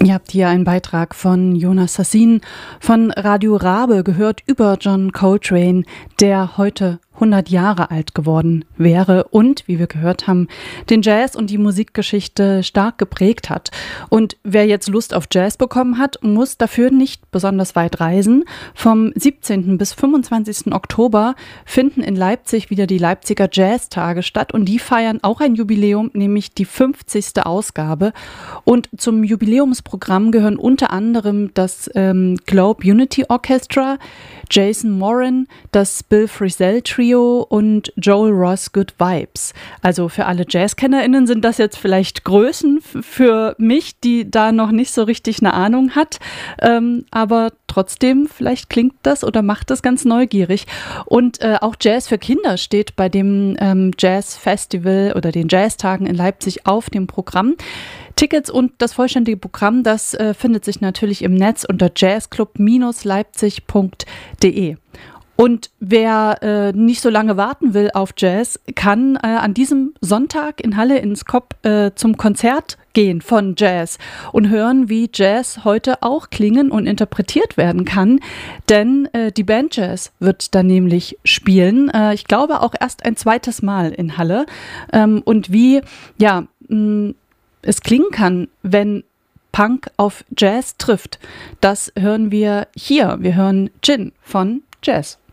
Ihr habt hier einen Beitrag von Jonas Sassin von Radio Rabe gehört über John Coltrane, der heute 100 Jahre alt geworden wäre und, wie wir gehört haben, den Jazz und die Musikgeschichte stark geprägt hat. Und wer jetzt Lust auf Jazz bekommen hat, muss dafür nicht besonders weit reisen. Vom 17. bis 25. Oktober finden in Leipzig wieder die Leipziger Jazztage statt und die feiern auch ein Jubiläum, nämlich die 50. Ausgabe. Und zum Jubiläumsprogramm gehören unter anderem das Globe Unity Orchestra, Jason Moran, das Bill Frisell Trio und Joel Ross Good Vibes. Also für alle JazzkennerInnen sind das jetzt vielleicht Größen für mich, die da noch nicht so richtig eine Ahnung hat. Aber trotzdem, vielleicht klingt das oder macht das ganz neugierig. Und auch Jazz für Kinder steht bei dem Jazz Festival oder den Jazztagen in Leipzig auf dem Programm. Tickets und das vollständige Programm, das findet sich natürlich im Netz unter jazzclub-leipzig.de. Und wer nicht so lange warten will auf Jazz, kann an diesem Sonntag in Halle in Skop zum Konzert gehen von Jazz und hören, wie Jazz heute auch klingen und interpretiert werden kann. Denn die Band Jazz wird dann nämlich spielen. Ich glaube auch erst ein zweites Mal in Halle. Und wie, es klingen kann, wenn Punk auf Jazz trifft, das hören wir hier. Wir hören Gin von Jazz.